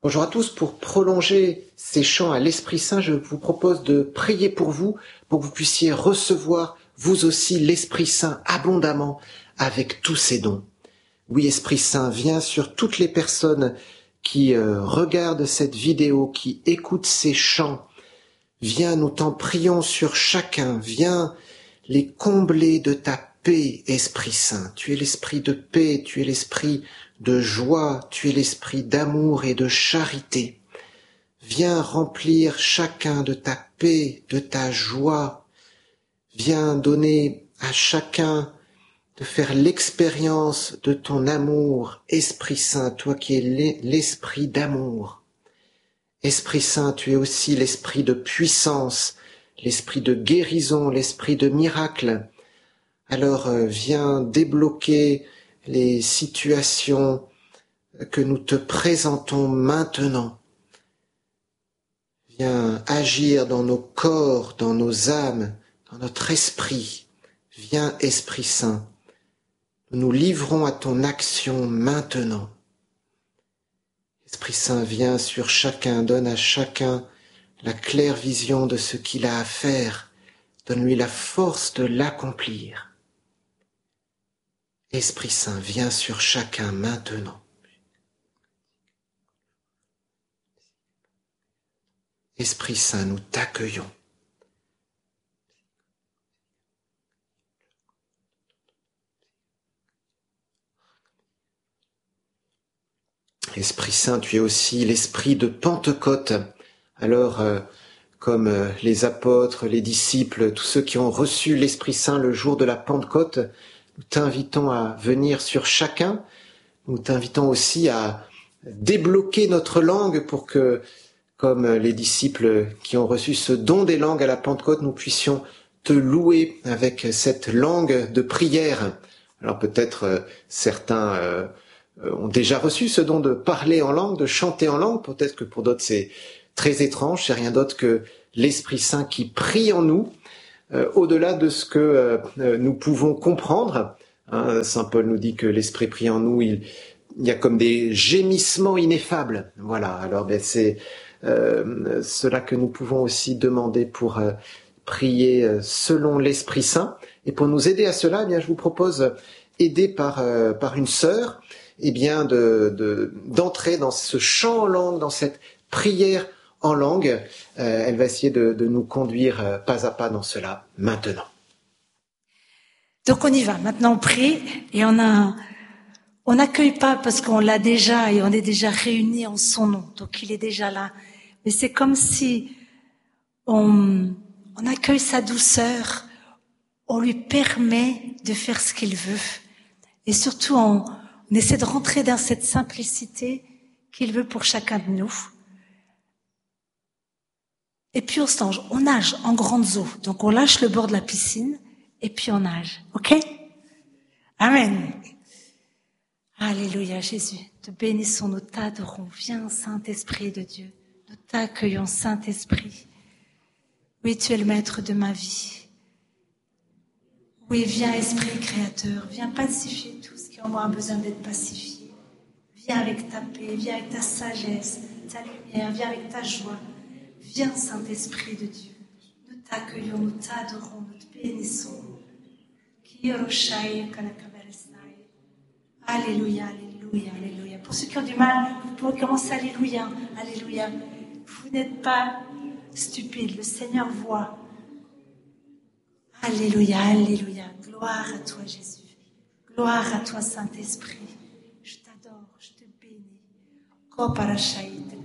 Bonjour à tous. Pour prolonger ces chants à l'Esprit Saint, je vous propose de prier pour que vous puissiez recevoir vous aussi l'Esprit Saint abondamment avec tous ses dons. Oui, Esprit Saint, viens sur toutes les personnes qui regardent cette vidéo, qui écoutent ces chants. Viens, nous t'en prions sur chacun. Viens les combler de ta paix, Esprit Saint. Tu es l'esprit de paix, tu es l'esprit de joie, tu es l'esprit d'amour et de charité. Viens remplir chacun de ta paix, de ta joie. Viens donner à chacun de faire l'expérience de ton amour, Esprit Saint, toi qui es l'esprit d'amour. Esprit Saint, tu es aussi l'esprit de puissance, l'esprit de guérison, l'esprit de miracle. Alors viens débloquer les situations que nous te présentons maintenant. Viens agir dans nos corps, dans nos âmes, dans notre esprit. Viens, Esprit Saint. Nous nous livrons à ton action maintenant. Esprit Saint, viens sur chacun, donne à chacun la claire vision de ce qu'il a à faire. Donne-lui la force de l'accomplir. Esprit Saint, viens sur chacun maintenant. Esprit Saint, nous t'accueillons. Esprit Saint, tu es aussi l'esprit de Pentecôte. Alors, comme les apôtres, les disciples, tous ceux qui ont reçu l'Esprit Saint le jour de la Pentecôte, nous t'invitons à venir sur chacun. Nous t'invitons aussi à débloquer notre langue pour que, comme les disciples qui ont reçu ce don des langues à la Pentecôte, nous puissions te louer avec cette langue de prière. Alors peut-être certains ont déjà reçu ce don de parler en langue, de chanter en langue. Peut-être que pour d'autres c'est très étrange, c'est rien d'autre que l'Esprit Saint qui prie en nous, au-delà de ce que nous pouvons comprendre. Saint Paul nous dit que l'Esprit prie en nous, il y a comme des gémissements ineffables. Voilà, alors c'est cela que nous pouvons aussi demander pour prier selon l'Esprit Saint. Et pour nous aider à cela, eh bien, je vous propose, aidé par une sœur, eh bien, d'entrer dans ce chant en langue, dans cette prière en langue. Elle va essayer de nous conduire pas à pas dans cela maintenant. Donc on y va. Maintenant on prie et on n'accueille pas parce qu'on l'a déjà et on est déjà réunis en son nom. Donc il est déjà là. Mais c'est comme si on accueille sa douceur, on lui permet de faire ce qu'il veut. Et surtout on essaie de rentrer dans cette simplicité qu'il veut pour chacun de nous. Et puis on nage en grandes eaux. Donc on lâche le bord de la piscine et puis on nage. Ok? Amen. Alléluia Jésus. Te bénissons, nous t'adorons. Viens Saint-Esprit de Dieu. Nous t'accueillons Saint-Esprit. Oui, tu es le maître de ma vie. Oui, viens Esprit créateur. Viens pacifier tout ce qui en moi a besoin d'être pacifié. Viens avec ta paix, viens avec ta sagesse, ta lumière, viens avec ta joie. Viens Saint-Esprit de Dieu. Nous t'accueillons, nous t'adorons, nous te bénissons. Alléluia, alléluia, alléluia. Pour ceux qui ont du mal, vous pouvez commencer alléluia, alléluia. Vous n'êtes pas stupides, le Seigneur voit. Alléluia, alléluia. Gloire à toi Jésus. Gloire à toi Saint-Esprit. Je t'adore, je te bénis.